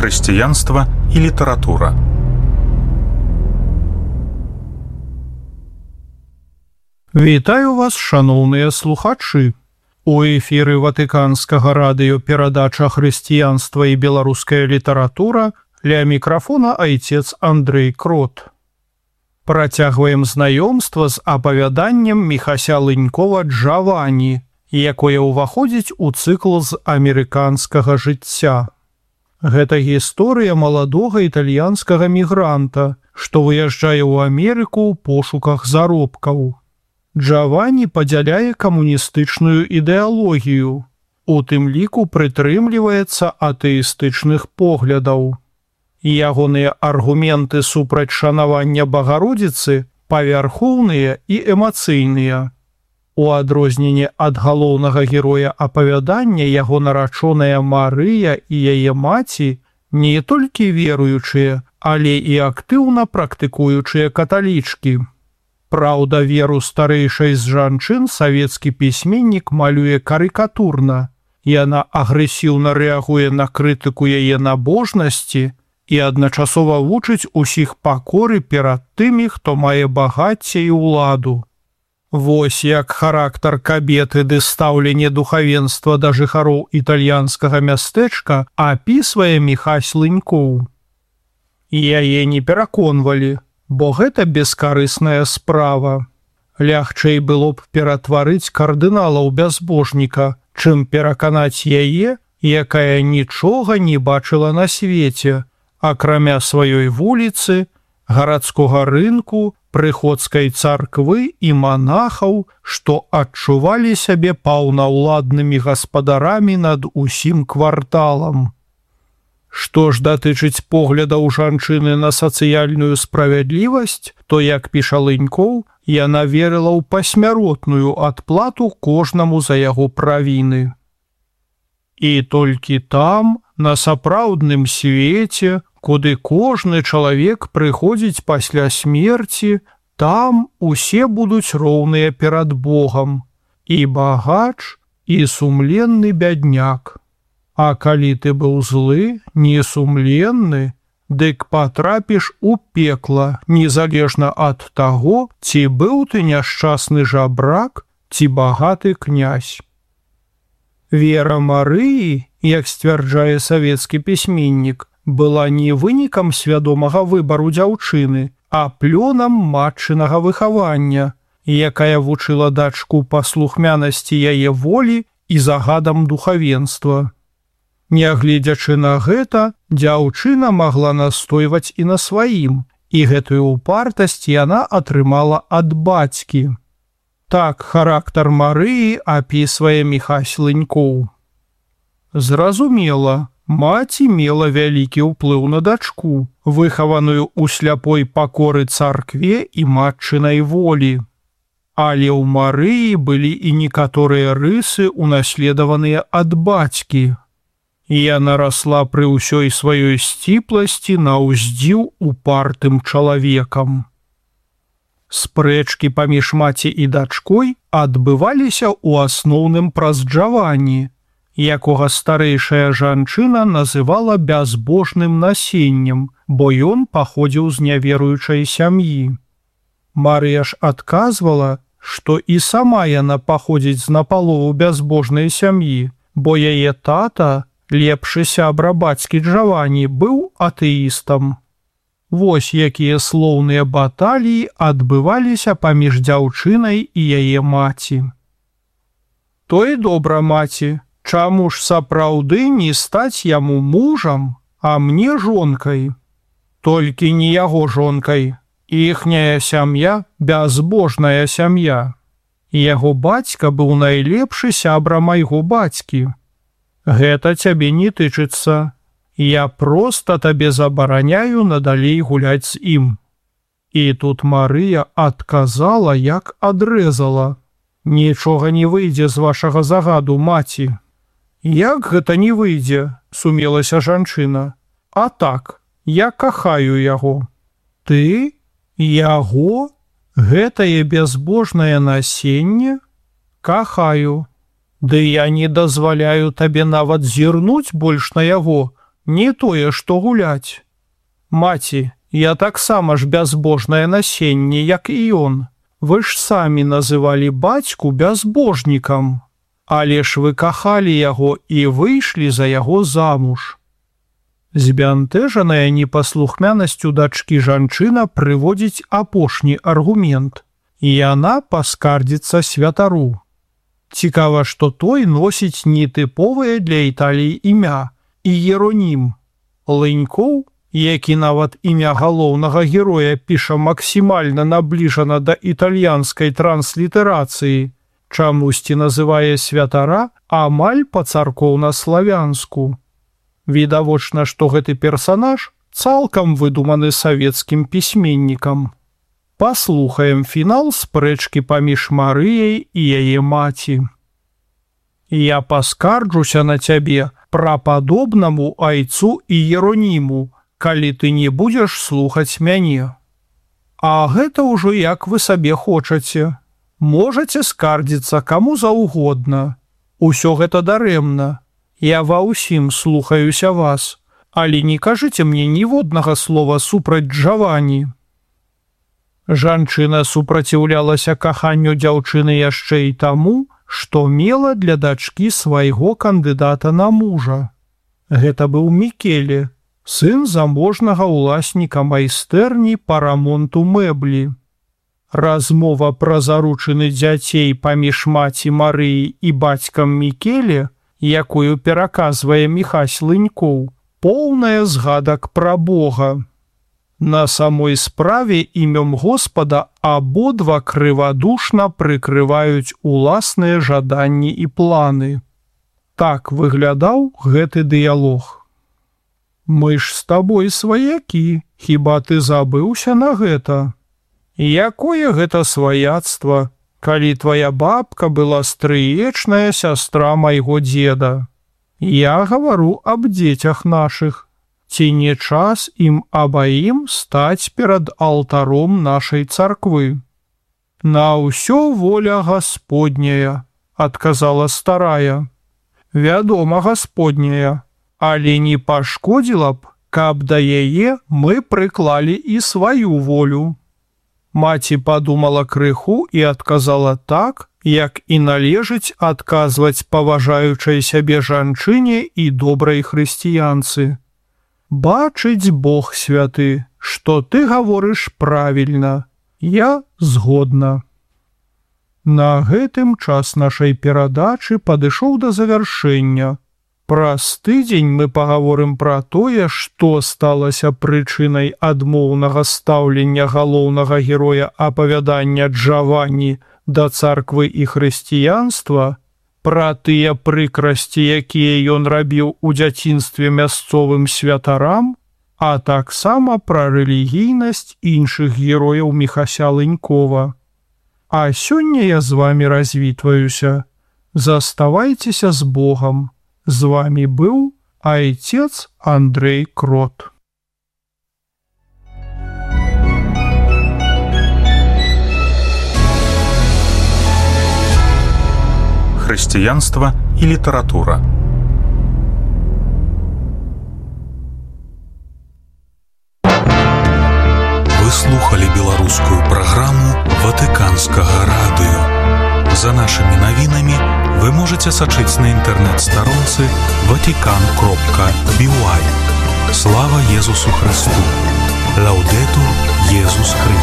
хрысціянства і літаратура. Вітаю вас, шаноўныя слухачы! У эфіры Ватыканскага радыё перадача «Хрысціянства і беларуская літаратура», ля мікрафона айцец Андрэй Крот. Працягваем знаёмства з апавяданнем Міхася Лынькова «Джавані», якое ўваходзіць у цыкл з амерыканскага жыцця. Гэта гісторыя маладога італьянскага мігранта, што выязджае ў Амерыку ў пошуках заробкаў. Джавані падзяляе камуністычную ідэалогію, у тым ліку прытрымліваецца атэістычных поглядаў. Ягоныя аргументы супраць шанавання Багародзіцы павярхоўныя і эмацыйныя. У адрозненне ад галоўнага героя апавядання, яго нарачоная Марыя і яе маці не толькі веруючыя, але і актыўна практыкуючыя каталічкі. Праўда, веру старэйшай з жанчын савецкі пісьменнік малюе карыкатурна. Яна агрэсіўна рэагуе на крытыку яе набожнасці і адначасова вучыць усіх пакоры перад тымі, хто мае багацце і ўладу. Вось як характар кабеты ды стаўленне духавенства да жыхароў італьянскага мястэчка апісвае Міхась Лынькоў. Яе не пераконвалі, бо гэта бескарысная справа. Лягчэй было б ператварыць кардынала ў бязбожніка, чым пераканаць яе, якая нічога не бачыла на свеце, акрамя сваёй вуліцы, гарадскога рынку, прыходскай царквы і манахаў, што адчувалі сябе паўнаўладнымі гаспадарамі над усім кварталам. Што ж датычыць поглядаў жанчыны на сацыяльную справядлівасць, то, як піша Лынькоў, яна верыла ў пасмяротную адплату кожнаму за яго правіны. І толькі там, на сапраўдным свеце, куды кожны чалавек прыходзіць пасля смерці, там усе будуць роўныя перад Богам, і багач, і сумленны бядняк. А калі ты быў злы, несумленны, дык патрапіш у пекла, незалежна ад таго, ці быў ты няшчасны жабрак, ці багаты князь. Вера Марыі, як сцвярджае савецкі пісьменнік, была не вынікам свядомага выбару дзяўчыны, а плёнам матчынага выхавання, якая вучыла дачку паслухмянасці яе волі і загадам духавенства. Нягледзячы на гэта, дзяўчына магла настойваць і на сваім, і гэтую ўпартасць яна атрымала ад бацькі. Так характар Марыі апісвае Міхась Лынькоў. Зразумела, маці мела вялікі ўплыў на дачку, выхаваную ў сляпой пакоры царкве і матчынай волі. Але ў Марыі былі і некаторыя рысы, унаследаваныя ад бацькі. Яна расла пры ўсёй сваёй сціпласці на ўздзіў упартым чалавекам. Спрэчкі паміж маці і дачкой адбываліся ў асноўным праз Джавані, якога старэйшая жанчына называла бязбожным насеннем, бо ён паходзіў з няверуючай сям'і. Марыя ж адказвала, што і сама яна паходзіць з напалову бязбожнай сям'і, бо яе тата, лепшы сябра бацькі Джавані, быў атэістам. Вось якія слоўныя баталіі адбываліся паміж дзяўчынай і яе маці. То і добра, маці, чаму ж сапраўды не стаць яму мужам, а мне жонкай? Толькі не яго жонкай, іхняя сям'я бязбожная сям'я. Яго бацька быў найлепшы сябра майго бацькі. Гэта цябе не тычыцца. Я проста табе забараняю надалей гуляць з ім. І тут Марыя адказала, як адрэзала. Нічога не выйдзе з вашага загаду, маці. Як гэта не выйдзе, сумелася жанчына. А так, я кахаю яго. Ты? Яго? Гэтае бязбожнае насенне? Кахаю. Ды я не дазваляю табе нават зірнуць больш на яго, Не тое, што гуляць. Маці, я таксама ж бязбожнае насенне, як і ён. Вы ж самі называлі бацьку бязбожнікам. Але ж вы кахалі яго і выйшлі за яго замуж. Збянтэжаная непаслухмянасцю дачкі жанчына прыводзіць апошні аргумент, і яна паскардзіцца святару. Цікава, што той носіць нетыповае для Італіі імя – Іеронім. Лынькоў, які нават імя галоўнага героя піша максімальна набліжана да італьянскай транслітэрацыі, чамусьці называе святара амаль па-царкоўна-славянску. Відавочна, што гэты персанаж цалкам выдуманы савецкім пісьменнікам. Паслухаем фінал спрэчкі паміж Марыяй і яе маці. «Я паскарджуся на цябе прападобнаму айцу Іероніму, калі ты не будзеш слухаць мяне. А гэта ўжо як вы сабе хочаце. Можаце скардзіцца каму заўгодна. Усё гэта дарэмна. Я ва ўсім слухаюся вас, але не кажыце мне ніводнага слова супраць Джавані». Жанчына супраціўлялася каханню дзяўчыны яшчэ і таму, што мела для дачкі свайго кандыдата на мужа. Гэта быў Мікеле, сын заможнага ўласніка майстэрні па рамонту мэблі. Размова пра заручыны дзяцей паміж маці Марыі і бацькам Мікеле, якую пераказвае Міхась Лынькоў, поўная згадак пра Бога. На самой справе імем Господа абодва крывадушна прыкрываюць уласныя жаданні і планы. Так выглядаў гэты дыялог. «Мы ж з табой сваякі, хіба ты забыўся на гэта? Якое гэта сваяцтва, калі твая бабка была стрыечная сястра майго дзеда? Я гавару аб дзецях нашых. Ці не час ім абаім стаць перад алтаром нашай царквы?» «На ўсё воля Гасподняя», адказала старая. «Вядома, Гасподняя, але не пашкодзіла б, каб да яе мы прыклалі і сваю волю». Маці падумала крыху і адказала так, як і належыць адказваць паважаючай сябе жанчыне і добрай хрысціянцы. «Бачыць Бог святы, што ты гаворыш правільна. Я згодна». На гэтым час нашай перадачы падышоў да завяршэння. Праз тыдзень мы пагаворым пра тое, што сталася прычынай адмоўнага стаўлення галоўнага героя апавядання Джавані да царквы і хрысціянства, пра тыя прыкрасці, якія ён рабіў у дзяцінстве мясцовым святарам, а таксама пра рэлігійнасць іншых герояў Міхася Лынькова. А сёння я з вамі развітваюся. Заставайцеся з Богам. З вамі быў айцец Андрэй Крот. Хрысціянства і літаратура. Вы слухали беларускую праграму Ватыканскага радыё. За нашымі навінамі вы можаце сачыць на інтэрнэт-старонцы vatican.by. Слава Езусу Христу! Лаўдэтур Езус Христ!